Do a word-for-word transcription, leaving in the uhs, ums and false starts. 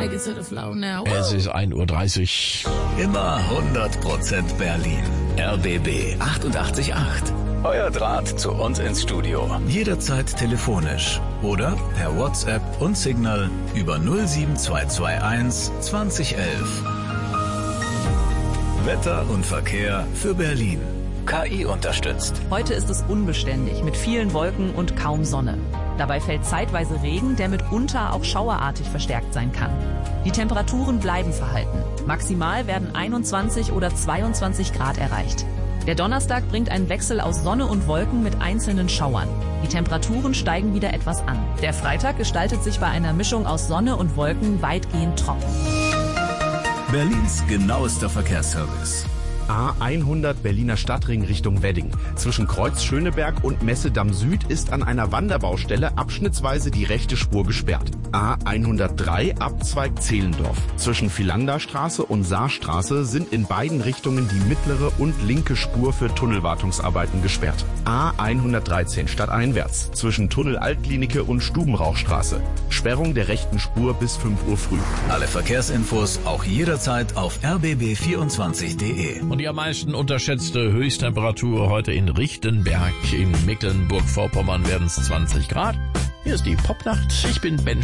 take it to the floor now. Es ist ein Uhr dreißig. Immer hundert Prozent Berlin. R B B achtundachtzig Komma acht. Euer Draht zu uns ins Studio. Jederzeit telefonisch oder per WhatsApp und Signal über null sieben zwei zwei eins zwanzig elf. Wetter und Verkehr für Berlin. K I unterstützt. Heute ist es unbeständig mit vielen Wolken und kaum Sonne. Dabei fällt zeitweise Regen, der mitunter auch schauerartig verstärkt sein kann. Die Temperaturen bleiben verhalten. Maximal werden einundzwanzig oder zweiundzwanzig Grad erreicht. Der Donnerstag bringt einen Wechsel aus Sonne und Wolken mit einzelnen Schauern. Die Temperaturen steigen wieder etwas an. Der Freitag gestaltet sich bei einer Mischung aus Sonne und Wolken weitgehend trocken. Berlins genauester Verkehrsservice. A hundert Berliner Stadtring Richtung Wedding. Zwischen Kreuz Schöneberg und Messedamm Süd ist an einer Wanderbaustelle abschnittsweise die rechte Spur gesperrt. A hundertdrei Abzweig Zehlendorf. Zwischen Philanderstraße und Saarstraße sind in beiden Richtungen die mittlere und linke Spur für Tunnelwartungsarbeiten gesperrt. A hundertdreizehn stadteinwärts. Zwischen Tunnel Altklinike und Stubenrauchstraße. Sperrung der rechten Spur bis fünf Uhr früh. Alle Verkehrsinfos auch jederzeit auf r b b vierundzwanzig punkt de. Und die am meisten unterschätzte Höchsttemperatur heute in Richtenberg in Mecklenburg-Vorpommern werden es zwanzig Grad. Hier ist die Popnacht. Ich bin Ben